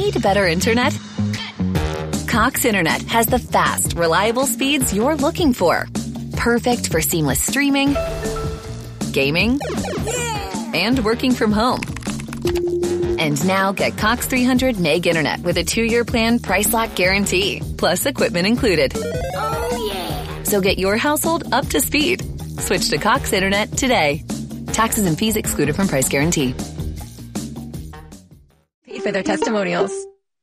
Need better internet? Cox Internet has the fast, reliable speeds you're looking for. Perfect for seamless streaming, gaming, and working from home. And now get Cox 300 meg internet with a 2-year plan price lock guarantee, plus equipment included. Oh, yeah. So get your household up to speed. Switch to Cox Internet today. Taxes and fees excluded from price guarantee. Pay for their testimonials.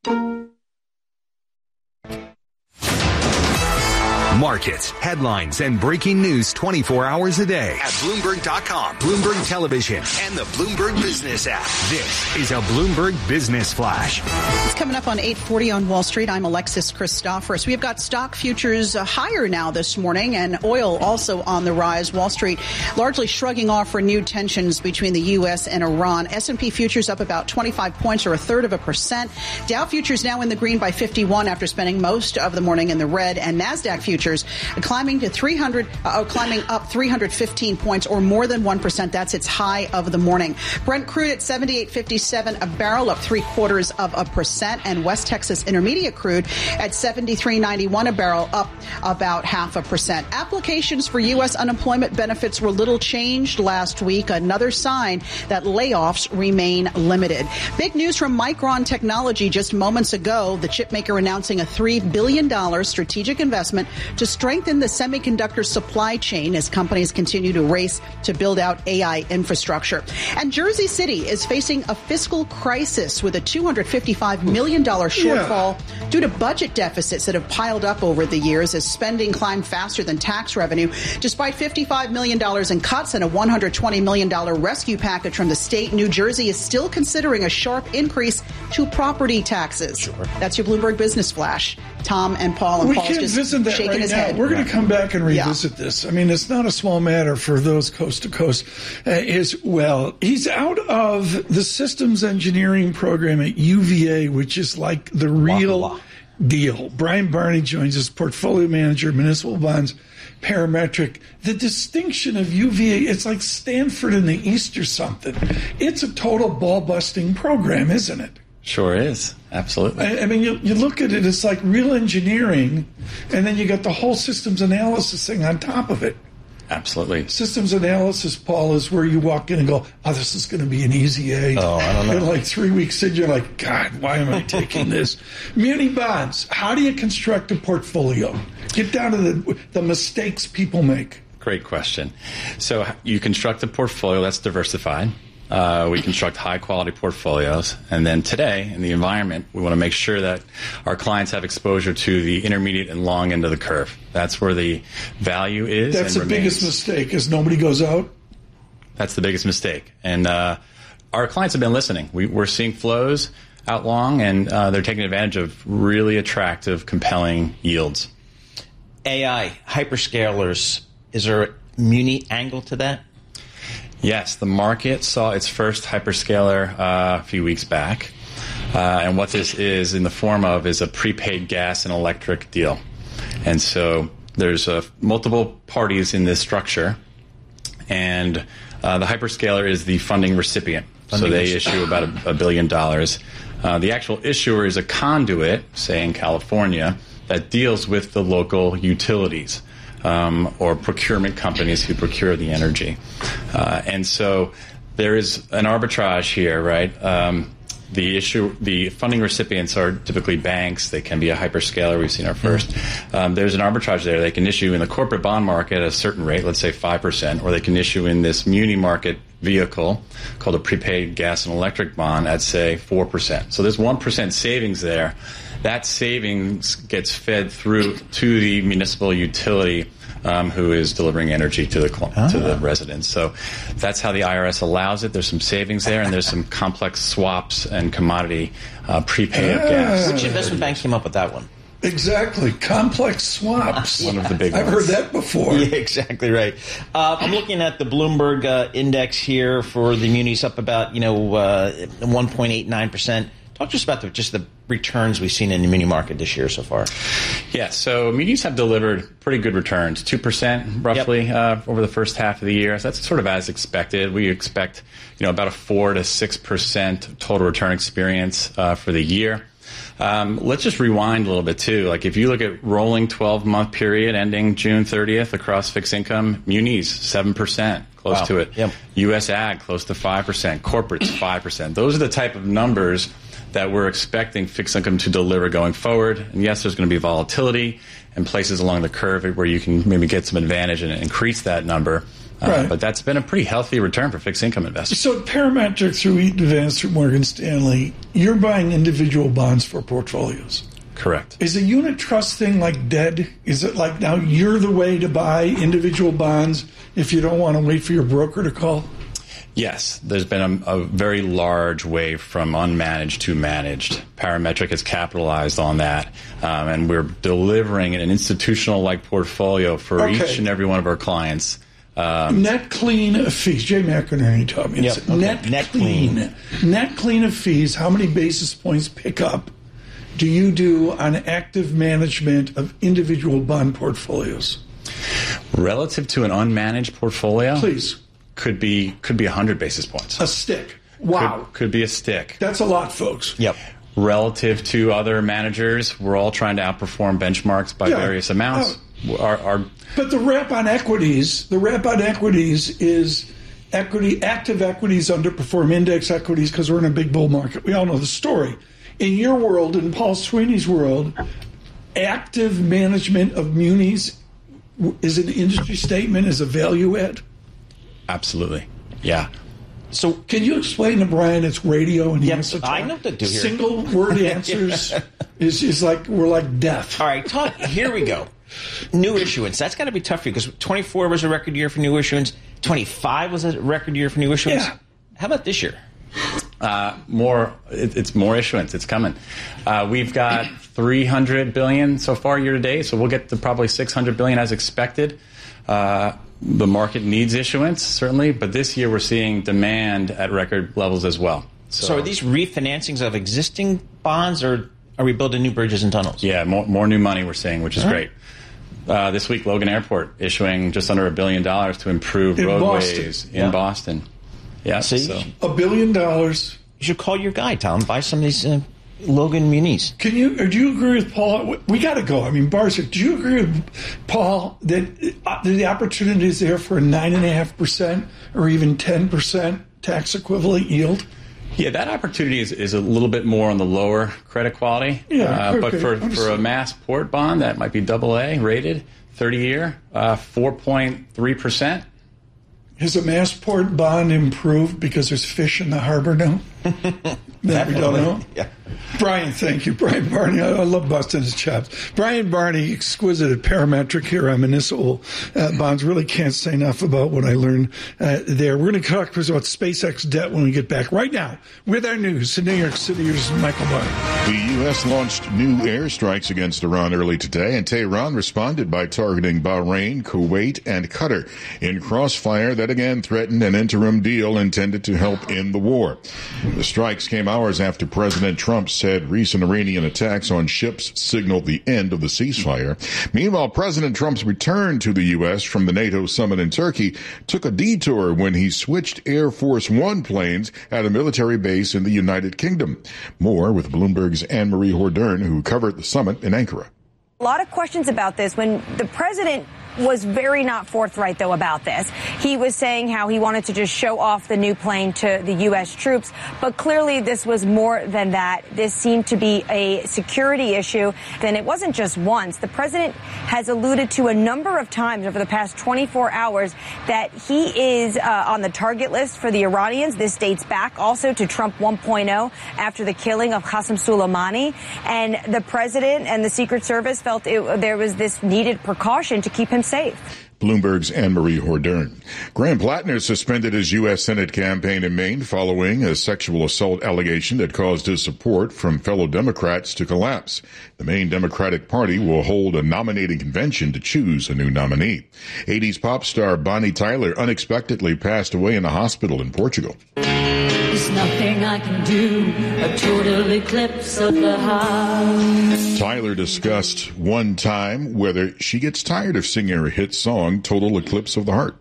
Markets, headlines, and breaking news 24 hours a day at Bloomberg.com, Bloomberg Television, and the Bloomberg Business app. This is a Bloomberg Business Flash. It's coming up on 8:40 on Wall Street. I'm Alexis Christoforous. We've got stock futures higher now this morning, and oil also on the rise. Wall Street largely shrugging off renewed tensions between the U.S. and Iran. S&P futures up about 25 points, or 1/3%. Dow futures now in the green by 51 after spending most of the morning in the red, and NASDAQ futures climbing up 315 points, or more than 1%. That's its high of the morning. Brent crude at $78.57 a barrel, up 0.75%, and West Texas Intermediate crude at $73.91 a barrel, up about 0.5%. Applications for U.S. unemployment benefits were little changed last week. Another sign that layoffs remain limited. Big news from Micron Technology just moments ago. The chipmaker announcing a $3 billion strategic investment to strengthen the semiconductor supply chain as companies continue to race to build out AI infrastructure. And Jersey City is facing a fiscal crisis with a $255 million shortfall due to budget deficits that have piled up over the years as spending climbed faster than tax revenue. Despite $55 million in cuts and a $120 million rescue package from the state, New Jersey is still considering a sharp increase to property taxes. Sure. That's your Bloomberg Business Flash. Tom and Paul, and Paul's just shaking his head. We're going to come back and revisit this. I mean, it's not a small matter for those coast to coast. He's out of the systems engineering program at UVA, which is like the real deal. Brian Barney joins us, portfolio manager, municipal bonds, parametric. The distinction of UVA, it's like Stanford in the East or something. It's a total ball-busting program, isn't it? Sure is. Absolutely. I mean, you look at it, it's like real engineering, and then you got the whole systems analysis thing on top of it. Absolutely. Systems analysis, Paul, is where you walk in and go, this is going to be an easy A. Oh, I don't know. And like 3 weeks in, you're like, God, why am I taking this? Muni bonds, how do you construct a portfolio? Get down to the mistakes people make. Great question. So you construct a portfolio that's diversified. We construct high-quality portfolios. And then today, in the environment, we want to make sure that our clients have exposure to the intermediate and long end of the curve. That's where the value is. That's the biggest mistake, is nobody goes out? That's the biggest mistake. And our clients have been listening. We're seeing flows out long, and they're taking advantage of really attractive, compelling yields. AI, hyperscalers, is there a muni angle to that? Yes, the market saw its first hyperscaler a few weeks back. And what this is in the form of is a prepaid gas and electric deal. And so there's multiple parties in this structure. And the hyperscaler is the funding recipient. So they issue about $1 billion. The actual issuer is a conduit, say in California, that deals with the local utilities. Or procurement companies who procure the energy. And so there is an arbitrage here, right? The funding recipients are typically banks. They can be a hyperscaler. We've seen our first. There's an arbitrage there. They can issue in the corporate bond market at a certain rate, let's say 5%, or they can issue in this muni market vehicle called a prepaid gas and electric bond at, say, 4%. So there's 1% savings there. That savings gets fed through to the municipal utility who is delivering energy to the residents. So that's how the IRS allows it. There's some savings there, and there's some complex swaps and commodity prepay of gas. Which investment bank came up with that one? Exactly. Complex swaps. One of the big ones. I've heard that before. Yeah, exactly right. I'm looking at the Bloomberg index here for the munis, up about 1.89%. Talk to us about the returns we've seen in the muni market this year so far. Yeah, so munis have delivered pretty good returns, 2% roughly over the first half of the year. So that's sort of as expected. We expect about a 4 to 6% total return experience for the year. Let's just rewind a little bit, too. Like, if you look at rolling 12-month period ending June 30th across fixed income, munis, 7%, close to it. Yep. U.S. Ag, close to 5%. Corporates, 5%. Those are the type of numbers that we're expecting fixed income to deliver going forward. And yes, there's going to be volatility and places along the curve where you can maybe get some advantage and increase that number. Right. But that's been a pretty healthy return for fixed income investors. So Parametric through Eaton Vance through Morgan Stanley, you're buying individual bonds for portfolios. Correct. Is a unit trust thing like dead? Is it like now you're the way to buy individual bonds if you don't want to wait for your broker to call? Yes, there's been a very large wave from unmanaged to managed. Parametric has capitalized on that, and we're delivering an institutional-like portfolio for each and every one of our clients. Net clean of fees. Jay McInerney taught me. Yep. Okay. Net clean. Net clean of fees. How many basis points pickup do you do on active management of individual bond portfolios? Relative to an unmanaged portfolio? Please. Could be 100 basis points. A stick. Wow. Could be a stick. That's a lot, folks. Yep. Relative to other managers, we're all trying to outperform benchmarks by various amounts. But the rep on equities is active equities underperform index equities because we're in a big bull market. We all know the story. In your world, in Paul Sweeney's world, active management of munis is an industry statement, is a value add? Absolutely. Yeah. So can you explain to Brian it's radio and he has to talk? I know what to do here. Single word answers is like we're like death. All right, here we go. New issuance. That's got to be tough for you because 24 was a record year for new issuance. 25 was a record year for new issuance. Yeah. How about this year? It's more issuance. It's coming. We've got $300 billion so far year to date, so we'll get to probably $600 billion as expected. The market needs issuance, certainly, but this year we're seeing demand at record levels as well. So are these refinancings of existing bonds, or are we building new bridges and tunnels? Yeah, more new money we're seeing, which is great. This week, Logan Airport issuing just under $1 billion to improve roadways in Boston. Yeah, See? $1 billion. You should call your guy, Tom. Buy some of these Logan munis. Do you agree with Paul? We got to go. I mean, Barsic, do you agree with Paul that the opportunity is there for a 9.5% or even 10% tax equivalent yield? Yeah, that opportunity is a little bit more on the lower credit quality. Yeah, but for a mass port bond that might be AA rated, 30-year, 4.3%. Has a mass port bond improved because there's fish in the harbor now? That we don't know? Yeah. Brian, thank you. Brian Barney. I love busting his chops. Brian Barney, exquisite at Parametric here on municipal bonds. Really can't say enough about what I learned there. We're going to talk about SpaceX debt when we get back. Right now, with our news in New York City, here's Michael Barr. The U.S. launched new airstrikes against Iran early today, and Tehran responded by targeting Bahrain, Kuwait, and Qatar in crossfire that again threatened an interim deal intended to help end the war. The strikes came hours after President Trump said recent Iranian attacks on ships signaled the end of the ceasefire. Meanwhile, President Trump's return to the U.S. from the NATO summit in Turkey took a detour when he switched Air Force One planes at a military base in the United Kingdom. More with Bloomberg's Anne-Marie Hordern, who covered the summit in Ankara. A lot of questions about this when the president was very not forthright, though, about this. He was saying how he wanted to just show off the new plane to the U.S. troops, but clearly this was more than that. This seemed to be a security issue. Then it wasn't just once. The president has alluded to a number of times over the past 24 hours that he is on the target list for the Iranians. This dates back also to Trump 1.0 after the killing of Qasem Soleimani. And the president and the Secret Service felt there was this needed precaution to keep him safe. Bloomberg's Anne-Marie Hordern. Graham Plattner suspended his U.S. Senate campaign in Maine following a sexual assault allegation that caused his support from fellow Democrats to collapse. The Maine Democratic Party will hold a nominating convention to choose a new nominee. 80s pop star Bonnie Tyler unexpectedly passed away in a hospital in Portugal. There's nothing I can do, a total eclipse of the heart. Tyler discussed one time whether she gets tired of singing her hit song, Total Eclipse of the Heart.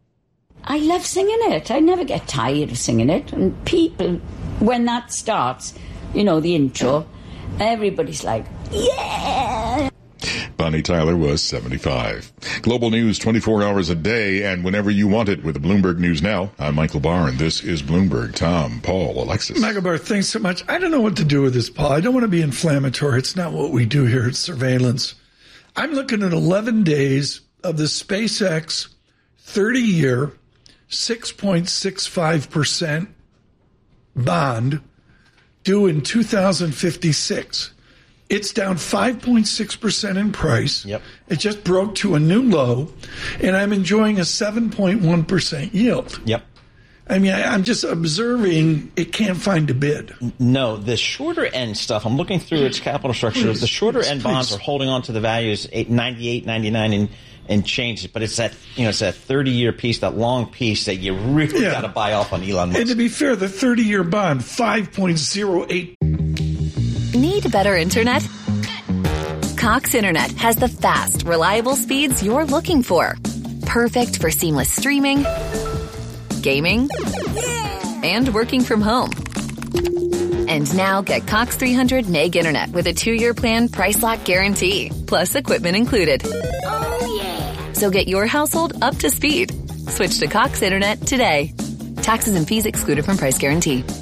I love singing it. I never get tired of singing it. And people, when that starts, you know, the intro, Everybody's like, yeah. Bonnie Tyler was 75. Global news 24 hours a day and whenever you want it with Bloomberg News Now. I'm Michael Barr, and this is Bloomberg. Tom, Paul, Alexis. Michael Barr, thanks so much. I don't know what to do with this, Paul. I don't want to be inflammatory. It's not what we do here. It's surveillance. I'm looking at 11 days of the SpaceX 30-year 6.65% bond due in 2056. It's down 5.6% in price. Yep. It just broke to a new low, and I'm enjoying a 7.1% yield. Yep. I mean, I'm just observing it can't find a bid. No, the shorter end stuff, I'm looking through its capital structure. The shorter end bonds are holding on to the values 98, 99 and change it. But it's that, it's that 30-year piece, that long piece that you really got to buy off on Elon Musk. And to be fair, the 30-year bond, 5.08. Need better internet? Cox Internet has the fast, reliable speeds you're looking for. Perfect for seamless streaming, gaming, and working from home. And now get Cox 300 meg internet with a 2-year plan price lock guarantee, plus equipment included. Oh, yeah. So get your household up to speed. Switch to Cox Internet today. Taxes and fees excluded from price guarantee.